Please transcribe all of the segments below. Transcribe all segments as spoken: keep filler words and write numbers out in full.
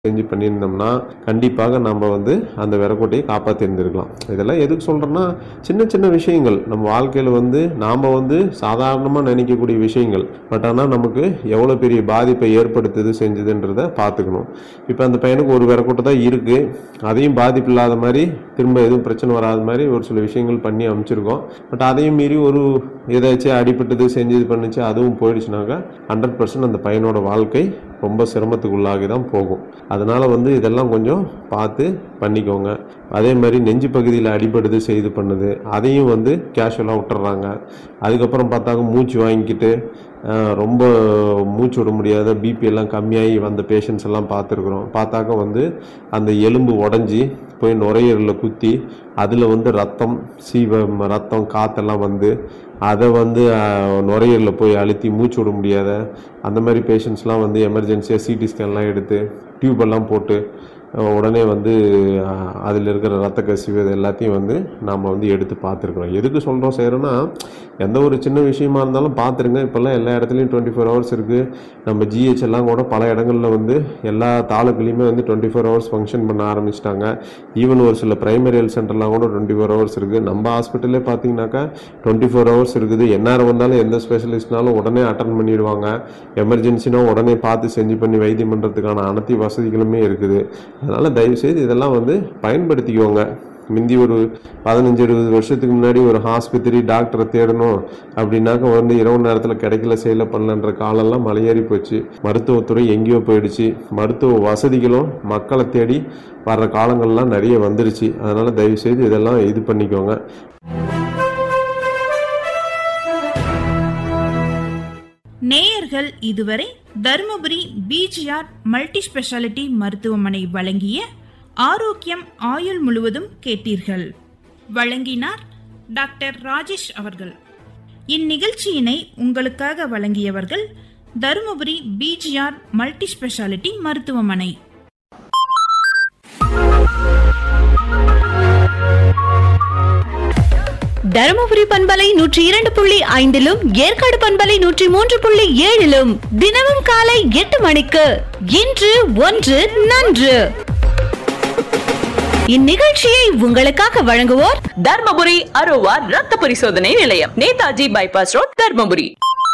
செஞ்சு பண்ணியிருந்தோம்னா கண்டிப்பாக நம்ம வந்து அந்த விரக்கோட்டையை காப்பாற்றி இருந்திருக்கலாம். இதெல்லாம் எதுக்கு சொல்கிறேன்னா, சின்ன சின்ன விஷயங்கள் நம்ம வாழ்க்கையில் வந்து நாம் வந்து சாதாரணமாக நினைக்கக்கூடிய விஷயங்கள். பட் ஆனால் நமக்கு எவ்வளோ பெரிய பாதிப்பை ஏற்படுத்துது செஞ்சுதுன்றதை பார்த்துக்கணும். இப்போ அந்த பையனுக்கு ஒரு விரக்கோட்டை தான் இருக்குது, அதையும் பாதிப்பு இல்லாத மாதிரி திரும்ப எதுவும் பிரச்சனை வராத மாதிரி ஒரு சில விஷயங்கள் பண்ணி அமைச்சிருக்கோம். பட் அதையும் மீறி ஒரு ஏதாச்சும் அடிபட்டது செஞ்சது பண்ணிச்சு அதுவும் போயிடுச்சுனாக்கா ஹண்ட்ரட் பர்சன்ட் அந்த பையனோட வாழ்க்கை ரொம்ப சிரமத்துக்குள்ளாகி தான் போகும். அதனால் வந்து இதெல்லாம் கொஞ்சம் பார்த்து பண்ணிக்கோங்க. அதே மாதிரி நெஞ்சு பகுதியில் அடிபடுது செய்து பண்ணுது அதையும் வந்து கேஷுவலாக விட்டுறாங்க. அதுக்கப்புறம் பார்த்தாக்க மூச்சு வாங்கிக்கிட்டு ரொம்ப மூச்சு விட முடியாத பிபி எல்லாம் கம்மியாகி வந்த பேஷண்ட்ஸ் எல்லாம் பார்த்துருக்குறோம். பார்த்தாக்க வந்து அந்த எலும்பு உடஞ்சி போய் நுரையீரலில் குத்தி அதில் வந்து ரத்தம் சீவ ரத்தம் காற்றெல்லாம் வந்து அதை வந்து நுரையீரலில் போய் அழுத்தி மூச்சு விட முடியாத அந்த மாதிரி பேஷண்ட்ஸ்லாம் வந்து எமர்ஜென்சியாக சிடி ஸ்கேன்லாம் எடுத்து டியூபெல்லாம் போட்டு உடனே வந்து அதில் இருக்கிற ரத்த கசிவு இது எல்லாத்தையும் வந்து நாம் வந்து எடுத்து பார்த்துருக்குறோம். எதுக்கு சொல்கிறோம் செய்கிறோன்னா, எந்த ஒரு சின்ன விஷயமா இருந்தாலும் பார்த்துருங்க. இப்போல்லாம் எல்லா இடத்துலையும் டுவெண்ட்டி ஃபோர் ஹவர்ஸ் இருக்குது. நம்ம ஜிஹெச் எல்லாம் கூட பல இடங்களில் வந்து எல்லா தாலுக்குலையுமே வந்து டுவெண்ட்டி ஃபோர் ஹவர்ஸ் ஃபங்க்ஷன் பண்ண ஆரம்பிச்சிட்டாங்க. ஈவன் ஒரு சில பிரைமரி ஹெல்த் சென்டர்லாம் கூட டுவெண்ட்டி ஃபோர் ஹவர்ஸ் இருக்குது. நம்ம ஹாஸ்பிட்டலே பார்த்தீங்கன்னாக்கா டுவெண்ட்டி ஃபோர் ஹவர்ஸ் இருக்குது. எந்நேரம் வந்தாலும் எந்த ஸ்பெஷலிஸ்ட்னாலும் உடனே அட்டன் பண்ணிடுவாங்க. எமர்ஜென்சினா உடனே பார்த்து செஞ்சு பண்ணி வைத்தியம் பண்ணுறதுக்கான அனைத்து வசதிகளுமே இருக்குது. அதனால் தயவுசெய்து இதெல்லாம் வந்து பயன்படுத்திக்கோங்க. முந்தி ஒரு பதினஞ்சு இருபது வருஷத்துக்கு முன்னாடி ஒரு ஆஸ்பத்திரி டாக்டரை தேடணும் அப்படின்னாக்க வந்து இரவு நேரத்தில் கிடைக்கல செய்யல பண்ணலன்ற காலம்லாம் மலையேறி போச்சு. மருத்துவத்துறை எங்கேயோ போயிடுச்சு. மருத்துவ வசதிகளும் மக்களை தேடி வர்ற காலங்கள்லாம் நிறைய வந்துருச்சு. அதனால் தயவுசெய்து இதெல்லாம் இது பண்ணிக்கோங்க. நேயர்கள் இதுவரை தருமபுரி பிஜிஆர் மல்டி ஸ்பெஷாலிட்டி மருத்துவமனை வழங்கிய ஆரோக்கியம் ஆயுள் முழுவதும் கேட்டீர்கள். வழங்கினார் டாக்டர் ராஜேஷ் அவர்கள். இந்நிகழ்ச்சியினை உங்களுக்காக வழங்கியவர்கள் தருமபுரி பிஜிஆர் மல்டி ஸ்பெஷாலிட்டி மருத்துவமனை. தருமபுரி பண்பலை நூற்றி இரண்டு புள்ளி ஐந்திலும் ஏற்காடு பண்பலை நூற்றி மூன்று புள்ளி ஏழிலும் தினமும் காலை எட்டு மணிக்கு இன்று ஒன்று நன்று. இந்நிகழ்ச்சியை உங்களுக்காக வழங்குவோர் தர்மபுரி அரோவா ரத்த பரிசோதனை நிலையம், நேதாஜி பைபாஸ் ரோட், தர்மபுரி.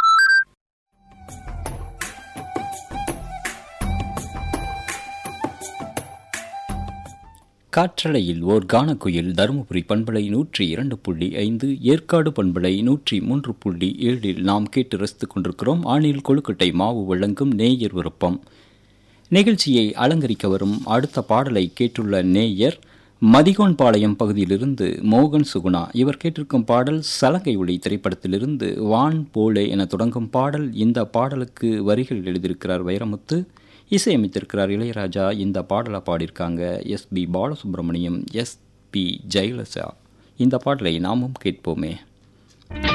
காற்றலையில் ஓர் கானக்குயில் தருமபுரி பண்பலை நூற்றி இரண்டு புள்ளி ஐந்து, ஏற்காடு பண்பலை நூற்றி மூன்று புள்ளி ஏழில் நாம் கேட்டு ரசித்துக் கொண்டிருக்கிறோம். ஆணில் கொழுக்கட்டை மாவு வழங்கும் நேயர் விருப்பம் நிகழ்ச்சியை அலங்கரிக்க வரும் அடுத்த பாடலை கேட்டுள்ள நேயர் மதிகோன்பாளையம் பகுதியிலிருந்து மோகன் சுகுணா. இவர் கேட்டிருக்கும் பாடல் சலங்கை ஒளி திரைப்படத்திலிருந்து வான் போலே என தொடங்கும் பாடல். இந்த பாடலுக்கு வரிகள் எழுதியிருக்கிறார் வைரமுத்து, இசையமைத்திருக்கிறார் இளையராஜா. இந்த பாடலை பாடியிருக்காங்க S B Balasubramaniam, S B Jayalalithaa. இந்த பாடலை நாமும் கேட்போமே.